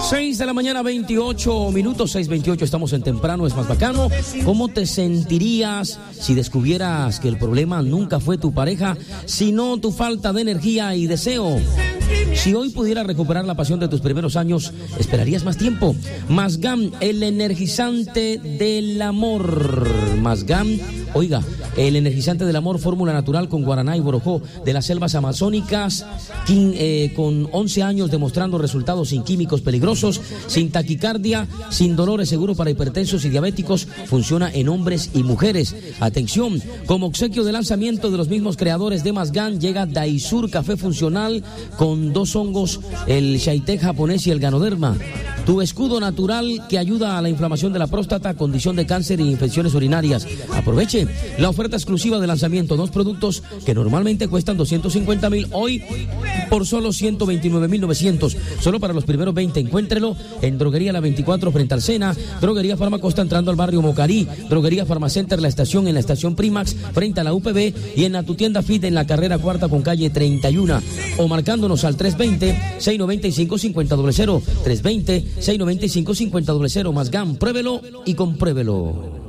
6 de la mañana, 28 minutos, 6:28, estamos en Temprano es Más Bacano. ¿Cómo te sentirías si descubrieras que el problema nunca fue tu pareja, sino tu falta de energía y deseo? Si hoy pudieras recuperar la pasión de tus primeros años, ¿esperarías más tiempo? Masgam, el energizante del amor. Masgam, oiga, el energizante del amor, fórmula natural con guaraná y borojó de las selvas amazónicas, con 11 años demostrando resultados sin químicos peligrosos, sin taquicardia, sin dolores, seguro para hipertensos y diabéticos, funciona en hombres y mujeres. Atención, como obsequio de lanzamiento de los mismos creadores de Masgam, llega Daisur Café Funcional con 2 hongos, el Shaitech japonés y el Ganoderma. Tu escudo natural que ayuda a la inflamación de la próstata, condición de cáncer e infecciones urinarias. Aproveche la oferta exclusiva de lanzamiento, 2 productos que normalmente cuestan 250,000, hoy por solo 129,900, solo para los primeros 20. Encuéntrelo en Droguería La 24 frente al Sena, Droguería Farmacosta entrando al barrio Mocarí, Droguería Farmacenter La Estación en la estación Primax frente a la UPB y en tu tienda Fit en la carrera 4 con calle 31, o marcándonos al 320-695-5000, 320-695-5000. Masgam, pruébelo y compruébelo.